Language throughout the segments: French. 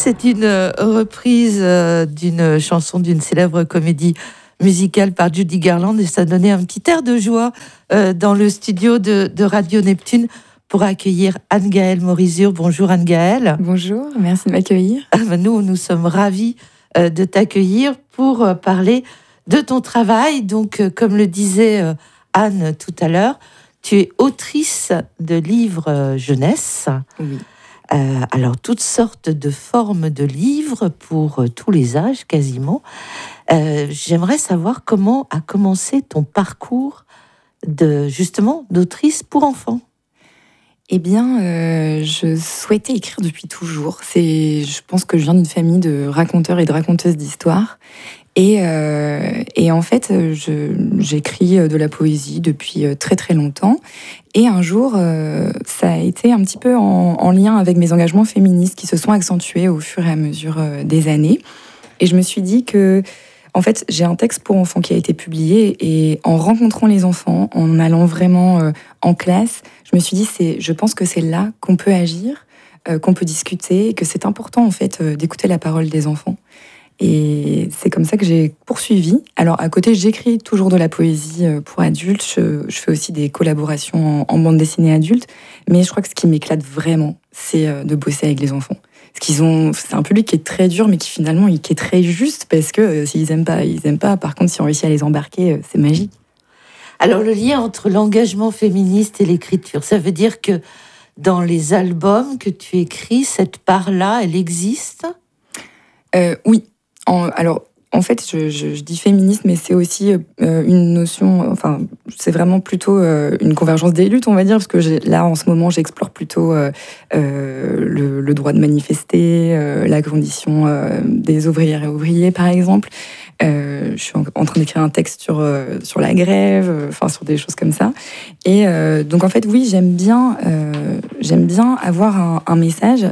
C'est une reprise d'une chanson d'une célèbre comédie musicale par Judy Garland et ça donnait un petit air de joie dans le studio de Radio Neptune pour accueillir Anne-Gaëlle Morizur. Bonjour Anne-Gaëlle. Bonjour, merci de m'accueillir. Nous sommes ravis de t'accueillir pour parler de ton travail. Donc, comme le disait Anne tout à l'heure, tu es autrice de livres jeunesse. Oui. Alors, toutes sortes de formes de livres pour tous les âges, quasiment. J'aimerais savoir comment a commencé ton parcours justement d'autrice pour enfants. Eh bien, je souhaitais écrire depuis toujours. Je pense que je viens d'une famille de raconteurs et de raconteuses d'histoires. Et en fait, j'écris de la poésie depuis très très longtemps. Et un jour, ça a été un petit peu en lien avec mes engagements féministes qui se sont accentués au fur et à mesure des années. Et je me suis dit que, en fait, j'ai un texte pour enfants qui a été publié et en rencontrant les enfants, en allant vraiment en classe, je me suis dit, je pense que c'est là qu'on peut agir, qu'on peut discuter, que c'est important en fait d'écouter la parole des enfants. Et c'est comme ça que j'ai poursuivi. Alors à côté, j'écris toujours de la poésie pour adultes. Je fais aussi des collaborations en bande dessinée adulte. Mais je crois que ce qui m'éclate vraiment, c'est de bosser avec les enfants. C'est un public qui est très dur, mais qui finalement qui est très juste parce que s'ils aiment pas, ils aiment pas. Par contre, si on réussit à les embarquer, c'est magique. Alors le lien entre l'engagement féministe et l'écriture, ça veut dire que dans les albums que tu écris, cette part-là, elle existe ? Oui. Alors, en fait, je dis féministe, mais c'est aussi une notion, enfin, c'est vraiment plutôt une convergence des luttes, on va dire, parce que là, en ce moment, j'explore plutôt le droit de manifester, la condition des ouvrières et ouvriers, par exemple. Je suis en train d'écrire un texte sur la grève, enfin, sur des choses comme ça. Et donc, en fait, oui, j'aime bien avoir un message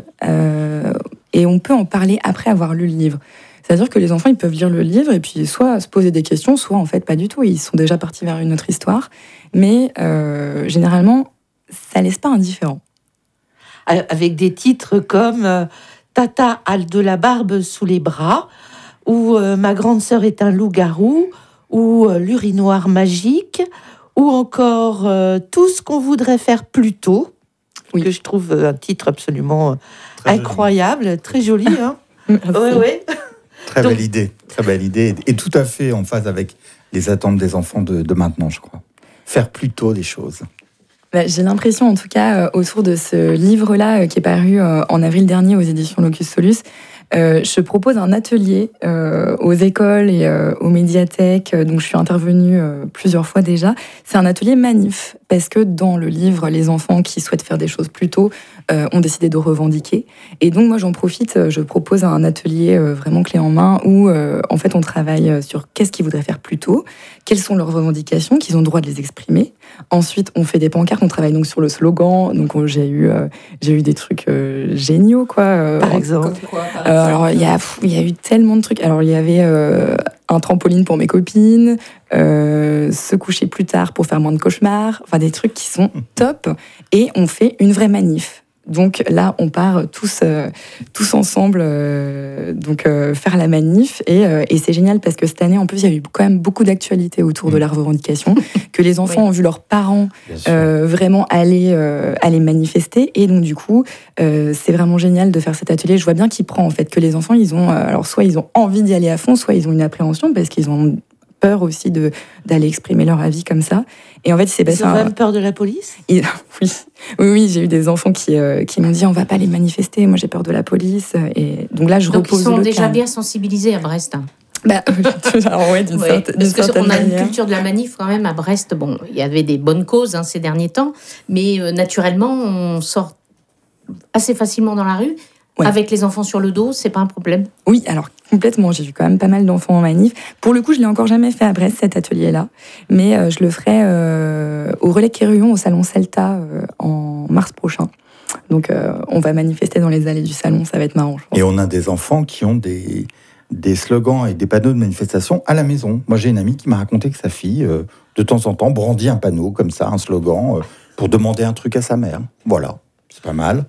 et on peut en parler après avoir lu le livre. C'est-à-dire que les enfants, ils peuvent lire le livre et puis soit se poser des questions, soit en fait pas du tout. Ils sont déjà partis vers une autre histoire. Mais généralement, ça laisse pas indifférent. Avec des titres comme Tata a de la barbe sous les bras, ou Ma grande sœur est un loup-garou, ou L'urinoir magique, ou encore Tout ce qu'on voudrait faire plus tôt, oui. Que je trouve un titre absolument incroyable, joli. Très joli. Hein. Ouais. Très belle idée, et tout à fait en phase avec les attentes des enfants de maintenant, je crois. Faire plus tôt les choses. J'ai l'impression, en tout cas, autour de ce livre-là, qui est paru en avril dernier aux éditions Locus Solus, je propose un atelier aux écoles et aux médiathèques, donc je suis intervenue plusieurs fois déjà. C'est un atelier manif, parce que dans le livre, les enfants qui souhaitent faire des choses plus tôt ont décidé de revendiquer. Et donc moi j'en profite, je propose un atelier vraiment clé en main où en fait on travaille sur qu'est-ce qu'ils voudraient faire plus tôt, quelles sont leurs revendications, qu'ils ont le droit de les exprimer. Ensuite on fait des pancartes, on travaille donc sur le slogan, donc j'ai eu des trucs géniaux quoi. Par exemple. Alors il y a eu tellement de trucs. Alors il y avait un trampoline pour mes copines, se coucher plus tard pour faire moins de cauchemars, enfin des trucs qui sont top. Et on fait une vraie manif. Donc là, on part tous ensemble faire la manif. Et c'est génial parce que cette année, en plus, il y a eu quand même beaucoup d'actualités autour de la revendication, que les enfants ont vu leurs parents vraiment aller manifester. Et donc, du coup, c'est vraiment génial de faire cet atelier. Je vois bien qu'il prend, en fait, que les enfants, ils ont, alors soit ils ont envie d'y aller à fond, soit ils ont une appréhension parce qu'ils ont peur aussi d'aller exprimer leur avis comme ça. Et en fait, c'est ils ont même peur de la police. Oui, j'ai eu des enfants qui m'ont dit on va pas aller manifester, moi j'ai peur de la police. Et donc là, je repose le calme. Donc ils sont déjà bien sensibilisés à Brest. Alors ouais, d'une certaine parce qu'on a une manière. culture de la manif quand même à Brest. Bon, il y avait des bonnes causes ces derniers temps, mais naturellement, on sort assez facilement dans la rue. Ouais. Avec les enfants sur le dos, c'est pas un problème. Oui, alors complètement. J'ai vu quand même pas mal d'enfants en manif. Pour le coup, je l'ai encore jamais fait à Brest, cet atelier-là. Mais je le ferai au Relais Quéruillon, au Salon Celta, en mars prochain. Donc, on va manifester dans les allées du salon. Ça va être marrant, je pense. Et on a des enfants qui ont des slogans et des panneaux de manifestation à la maison. Moi, j'ai une amie qui m'a raconté que sa fille, de temps en temps, brandit un panneau comme ça, un slogan, pour demander un truc à sa mère. Voilà, c'est pas mal.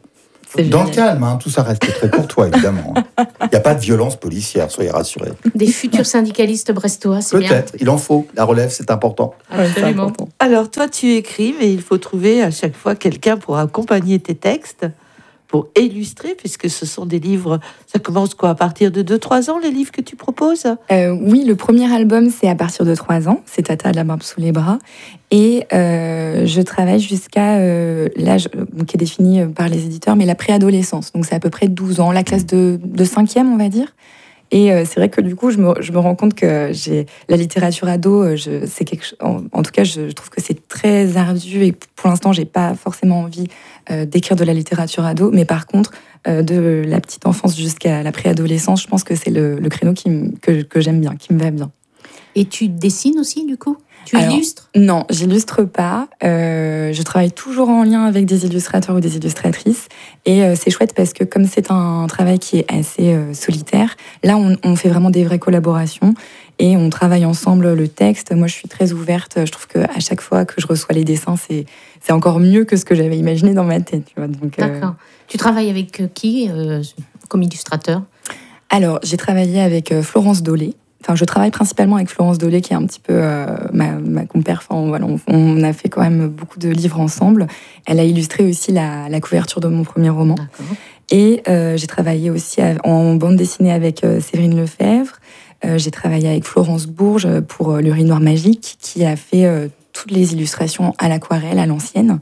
Dans le calme, hein, tout ça reste très courtois, évidemment. Il n'y a pas de violence policière, soyez rassurés. Des futurs syndicalistes brestois, c'est bien. Peut-être, il en faut. La relève, c'est important. Absolument. Alors, toi, tu écris, mais il faut trouver à chaque fois quelqu'un pour accompagner tes textes, pour illustrer, puisque ce sont des livres... Ça commence quoi, à partir de 2-3 ans, les livres que tu proposes ? Oui, le premier album, c'est à partir de 3 ans. C'est Tata a de la barbe sous les bras. Et je travaille jusqu'à l'âge qui est défini par les éditeurs, mais la préadolescence. Donc, c'est à peu près 12 ans, la classe de 5e, on va dire. Et c'est vrai que du coup, je me rends compte que la littérature ado, c'est quelque chose. En tout cas, je trouve que c'est très ardu et pour l'instant, j'ai pas forcément envie d'écrire de la littérature ado. Mais par contre, de la petite enfance jusqu'à la préadolescence, je pense que c'est le créneau que j'aime bien, qui me va bien. Et tu dessines aussi, du coup ? Tu illustres ? Non, j'illustre pas. Je travaille toujours en lien avec des illustrateurs ou des illustratrices. Et c'est chouette parce que comme c'est un travail qui est assez solitaire, là, on fait vraiment des vraies collaborations et on travaille ensemble le texte. Moi, je suis très ouverte. Je trouve qu'à chaque fois que je reçois les dessins, c'est encore mieux que ce que j'avais imaginé dans ma tête. Tu vois, donc, d'accord. Tu travailles avec qui comme illustrateur ? Alors, j'ai travaillé avec Florence Dolé. Enfin, je travaille principalement avec Florence Dolé, qui est un petit peu ma compère. Enfin, voilà, on a fait quand même beaucoup de livres ensemble. Elle a illustré aussi la couverture de mon premier roman. D'accord. Et j'ai travaillé aussi en bande dessinée avec Séverine Lefebvre. J'ai travaillé avec Florence Bourges pour l'Urinoir magique, qui a fait toutes les illustrations à l'aquarelle, à l'ancienne.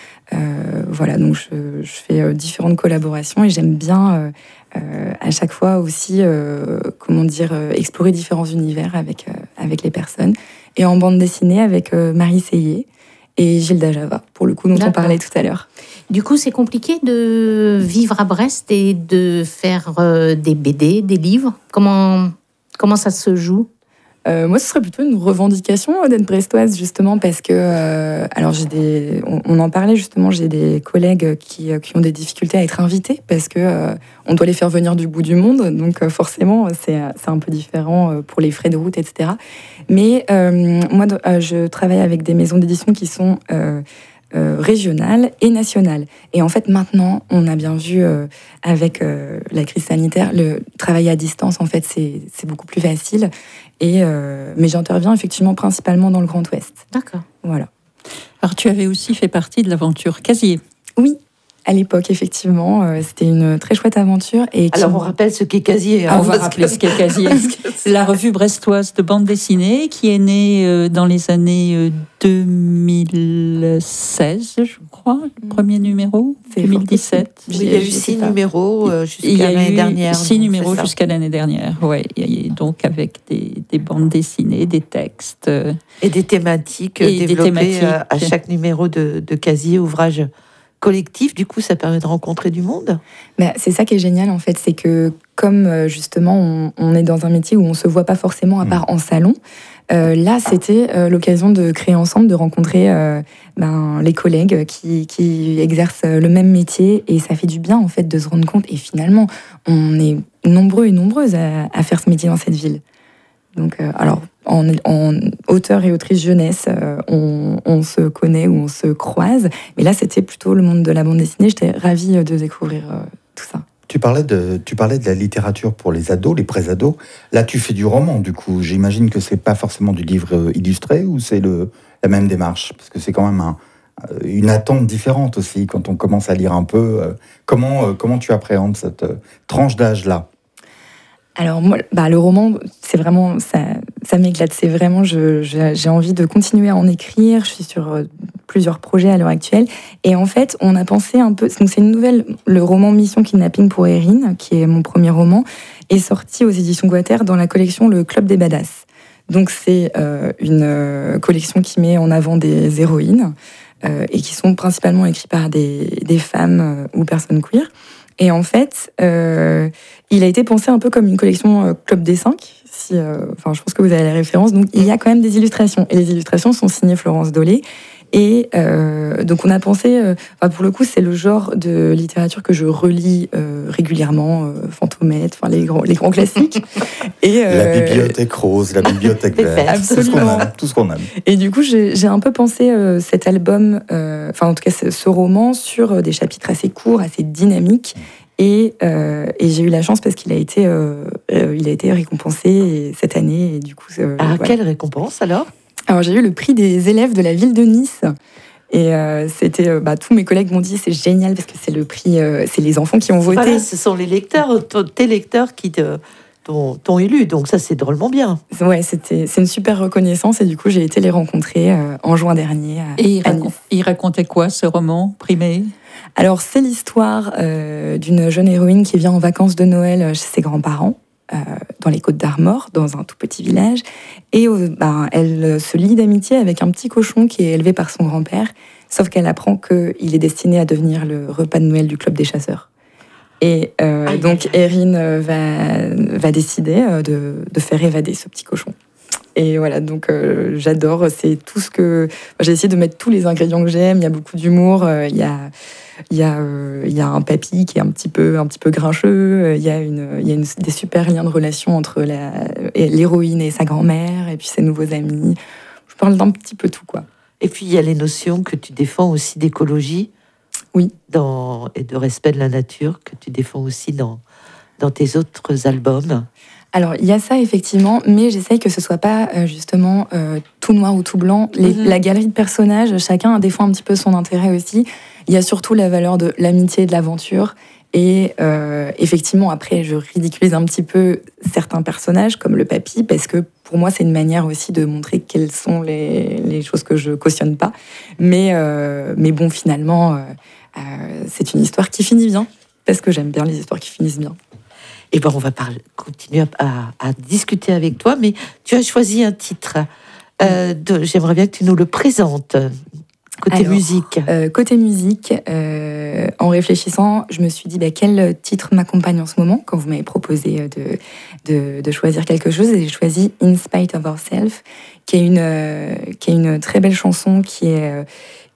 Voilà, donc je fais différentes collaborations et j'aime bien à chaque fois aussi, explorer différents univers avec les personnes. Et en bande dessinée avec Marie Seyé et Gilda Java, pour le coup, dont on parlait tout à l'heure. Du coup, c'est compliqué de vivre à Brest et de faire des BD, des livres. Comment ça se joue ? Moi, ce serait plutôt une revendication d'être brestoise, justement, parce que, alors on en parlait justement, j'ai des collègues qui ont des difficultés à être invités, parce que on doit les faire venir du bout du monde, donc forcément, c'est un peu différent pour les frais de route, etc. Mais moi, je travaille avec des maisons d'édition qui sont régionales et nationales. Et en fait, maintenant, on a bien vu avec la crise sanitaire, le travail à distance, en fait, c'est beaucoup plus facile. Mais j'interviens effectivement principalement dans le Grand Ouest. D'accord. Voilà. Alors, tu avais aussi fait partie de l'aventure Casier. Oui, à l'époque, effectivement. C'était une très chouette aventure. Alors, on rappelle ce qu'est Casier. On va rappeler ce qu'est Casier. La revue brestoise de bande dessinée qui est née dans les années 2016, je crois, le premier numéro, 2017. Il y a eu 6 numéros jusqu'à l'année dernière. 6 numéros jusqu'à l'année dernière, oui. Donc avec des bandes dessinées, des textes. Et des thématiques développées à chaque numéro de Casier, ouvrage collectif. Du coup, ça permet de rencontrer du monde. C'est ça qui est génial, en fait, c'est que comme justement, on est dans un métier où on ne se voit pas forcément à part en salon, là, c'était l'occasion de créer ensemble, de rencontrer les collègues qui exercent le même métier, et ça fait du bien, en fait, de se rendre compte. Et finalement, on est nombreux et nombreuses à faire ce métier dans cette ville. Donc, alors, en auteur et autrice jeunesse, on se connaît ou on se croise. Mais là, c'était plutôt le monde de la bande dessinée. J'étais ravie de découvrir tout ça. Tu parlais de la littérature pour les ados, les pré-ados. Là, tu fais du roman, du coup. J'imagine que c'est pas forcément du livre illustré, ou c'est la même démarche? Parce que c'est quand même une attente différente aussi quand on commence à lire un peu. Comment tu appréhendes cette tranche d'âge-là? Alors moi, le roman, c'est vraiment, ça m'éclate. C'est vraiment, j'ai envie de continuer à en écrire. Je suis sur plusieurs projets à l'heure actuelle. Et en fait, on a pensé un peu. Donc c'est une nouvelle. Le roman Mission Kidnapping pour Erin, qui est mon premier roman, est sorti aux éditions Guater dans la collection Le Club des Badass. Donc c'est une collection qui met en avant des héroïnes et qui sont principalement écrites par des femmes ou personnes queer. Et en fait, il a été pensé un peu comme une collection Club des 5. Je pense que vous avez la référence. Donc, il y a quand même des illustrations. Et les illustrations sont signées Florence Dolé. Et donc, on a pensé... pour le coup, c'est le genre de littérature que je relis régulièrement. Mahomet, enfin les grands classiques. Et, la bibliothèque rose, la bibliothèque verte, absolument. Tout ce qu'on aime. Et du coup, j'ai un peu pensé cet album, enfin en tout cas ce roman, sur des chapitres assez courts, assez dynamiques. Et j'ai eu la chance parce qu'il a été récompensé cette année. Et du coup, voilà. Quelle récompense alors ? Alors j'ai eu le prix des élèves de la ville de Nice. Et c'était, tous mes collègues m'ont dit c'est génial parce que c'est le prix, c'est les enfants qui ont voté. Voilà, ce sont les lecteurs, tes lecteurs qui t'ont élu, donc ça c'est drôlement bien. Ouais, c'est une super reconnaissance et du coup j'ai été les rencontrer en juin dernier. Et il racontait quoi ce roman primé ? Alors c'est l'histoire d'une jeune héroïne qui vient en vacances de Noël chez ses grands-parents. Dans les Côtes-d'Armor, dans un tout petit village. Et elle se lie d'amitié avec un petit cochon qui est élevé par son grand-père, sauf qu'elle apprend qu'il est destiné à devenir le repas de Noël du club des chasseurs. Et donc Erin va décider de faire évader ce petit cochon. Et voilà, donc j'adore, c'est tout ce que... J'ai essayé de mettre tous les ingrédients que j'aime, il y a beaucoup d'humour, il y a un papy qui est un petit peu grincheux, il y a des super liens de relation entre l'héroïne et sa grand-mère, et puis ses nouveaux amis. Je parle d'un petit peu tout, quoi. Et puis il y a les notions que tu défends aussi d'écologie, oui, et de respect de la nature, que tu défends aussi dans tes autres albums. Alors, il y a ça, effectivement, mais j'essaye que ce soit pas, justement, tout noir ou tout blanc. La galerie de personnages, chacun a des fois un petit peu son intérêt aussi. Il y a surtout la valeur de l'amitié et de l'aventure. Et effectivement, après, je ridiculise un petit peu certains personnages, comme le papy, parce que pour moi, c'est une manière aussi de montrer quelles sont les choses que je cautionne pas. Mais bon, finalement, c'est une histoire qui finit bien, parce que j'aime bien les histoires qui finissent bien. Et on va continuer à discuter avec toi, mais tu as choisi un titre. J'aimerais bien que tu nous le présentes. Côté musique. Côté musique, en réfléchissant, je me suis dit quel titre m'accompagne en ce moment, quand vous m'avez proposé de choisir quelque chose, et j'ai choisi In Spite of Ourselves, qui est une très belle chanson qui est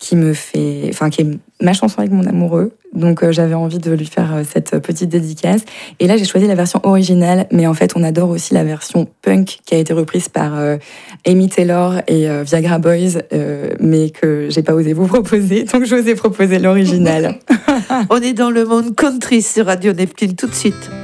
ma chanson avec mon amoureux. Donc j'avais envie de lui faire cette petite dédicace. Et là, j'ai choisi la version originale, mais en fait, on adore aussi la version punk qui a été reprise par Amy Taylor et Viagra Boys, mais que j'ai pas osé vous proposer, donc je vous ai proposé l'original. On est dans le monde country sur Radio Neptune tout de suite.